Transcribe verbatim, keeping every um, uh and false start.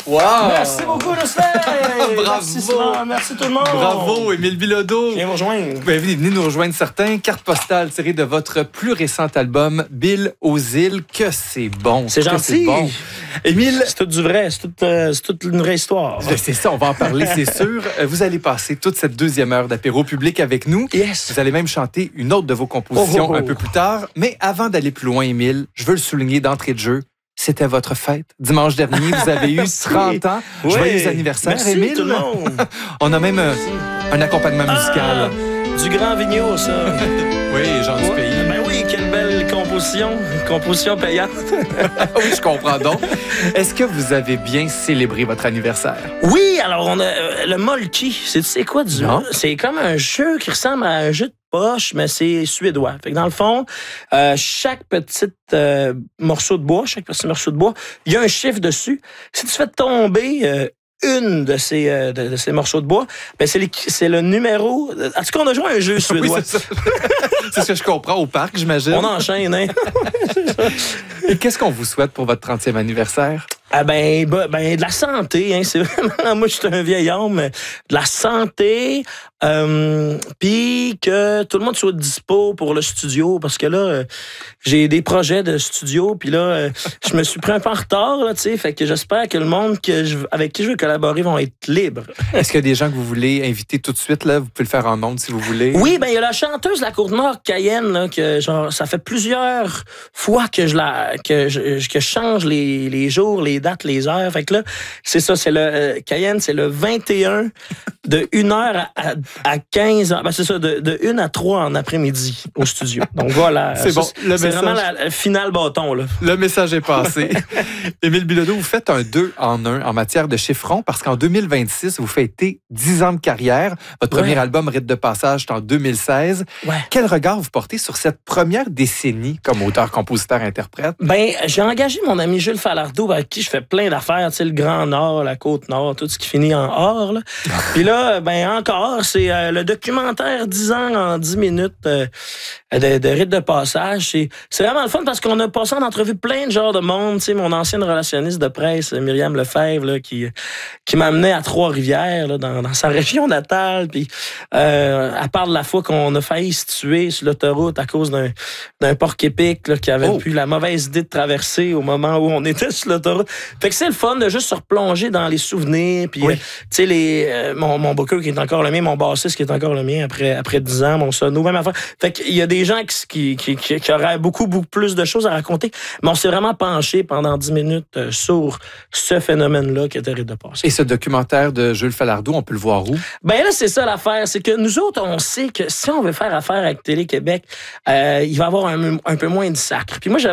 Wow! Merci beaucoup, Lucien! Bravo! Merci, Simon. Merci tout le monde! Bravo, Émile Bilodeau! Viens vous rejoindre. Ben, venez, venez nous rejoindre certains. Carte postale tirée de votre plus récent album, Bill aux îles. Que c'est bon! C'est que gentil! C'est bon. Émile... C'est tout du vrai, c'est toute, euh, c'est toute une vraie histoire. Ben, c'est ça, on va en parler, c'est sûr. Vous allez passer toute cette deuxième heure d'apéro public avec nous. Yes! Vous allez même chanter une autre de vos compositions Oh, oh, oh. un peu plus tard. Mais avant d'aller plus loin, Émile, je veux le souligner d'entrée de jeu. C'était votre fête. Dimanche dernier, vous avez eu trente ans. Oui. Joyeux anniversaire, Merci, Émile. tout le monde. On a même euh, un accompagnement musical. Ah, du Grand Vigneault, ça. Oui, gens du Ouais. pays. Ben oui, quelle belle composition. Composition payante. Oui, je comprends donc. Est-ce que vous avez bien célébré votre anniversaire? Oui, alors on a euh, le Molki. C'est tu sais quoi du Non. C'est comme un jeu qui ressemble à un jeu de poche, mais c'est suédois. Fait que dans le fond, euh, chaque petit euh, morceau de bois, chaque petit morceau de bois, il y a un chiffre dessus. Si tu fais tomber euh, une de ces, euh, de, de ces morceaux de bois, ben c'est, les, c'est le numéro. En tout cas, on a joué à un jeu suédois. Oui, c'est ça. C'est ce que je comprends au parc, j'imagine. On enchaîne, hein? Et qu'est-ce qu'on vous souhaite pour votre trentième anniversaire? Ah ben, ben, ben, de la santé, hein, c'est vraiment, moi je suis un vieil homme, mais de la santé, euh, puis que tout le monde soit dispo pour le studio, parce que là, euh, j'ai des projets de studio, puis là, euh, je me suis pris un peu en retard, là, tu sais, fait que j'espère que le monde que je, avec qui je veux collaborer vont être libres. Est-ce qu'il y a des gens que vous voulez inviter tout de suite, là? Vous pouvez le faire en ondes si vous voulez. Oui, ben il y a la chanteuse de la Côte-Nord, Cayenne, là, que genre, ça fait plusieurs fois que je la que je, que je change les, les jours, les dates, les heures. Fait que là, c'est ça, c'est le euh, Cayenne, c'est le vingt et un de une heure à, à, à quinze heures. Ben, c'est ça, de, de une à trois en après-midi au studio. Donc voilà. C'est ça, bon. Le c'est message- vraiment la, la finale bâton, là. Le message est passé. Émile Bilodeau, vous faites un deux en un en matière de chiffrons parce qu'en deux mille vingt-six, vous fêtez dix ans de carrière. Votre Ouais. premier album, Rite de passage, est en deux mille seize. Ouais. Quel regard vous portez sur cette première décennie comme auteur, compositeur, interprète? Ben, j'ai engagé mon ami Jules Falardeau, avec qui je fais plein d'affaires, tu sais, le Grand Nord, la Côte-Nord, tout ce qui finit en or, là. Puis là, ben, encore, c'est euh, le documentaire dix ans en dix minutes euh, de, de Rite de passage. C'est, c'est vraiment le fun parce qu'on a passé en entrevue plein de genres de monde, tu sais, mon ancienne relationniste de presse, Myriam Lefebvre, là, qui, qui m'amenait à Trois-Rivières, là, dans, dans sa région natale, puis euh, elle parle de la fois qu'on a failli se tuer sur l'autoroute à cause d'un, d'un porc-épic, là, qui avait Oh. eu la mauvaise idée de traverser au moment où on était sur l'autoroute. Fait que c'est le fun de juste se replonger dans les souvenirs, puis Oui. euh, tu sais, les, euh, mon, mon booker qui est encore le mien, mon bassiste qui est encore le mien après, après dix ans, mon sono, même affaire. Fait qu'il y a des gens qui, qui, qui, qui auraient beaucoup, beaucoup plus de choses à raconter, mais on s'est vraiment penché pendant dix minutes euh, sur ce phénomène-là qui était Rite de passage. Et ce documentaire de Jules Falardeau, on peut le voir où? Ben là, c'est ça l'affaire. C'est que nous autres, on sait que si on veut faire affaire avec Télé-Québec, euh, il va y avoir un, un peu moins de sacre. Puis moi, j'avais